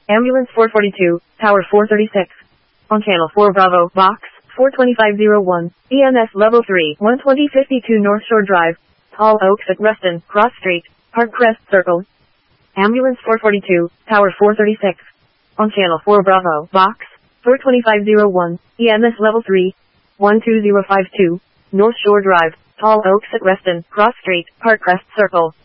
Ambulance 442, Tower 436. On Channel 4 Bravo, Box 42501, EMS Level 3, 12052 North Shore Drive, Tall Oaks at Reston, Cross Street, Parkcrest Circle. Ambulance 442, Tower 436. On Channel 4 Bravo, Box 42501, EMS Level 3, 12052, North Shore Drive, Tall Oaks at Reston, Cross Street, Parkcrest Circle.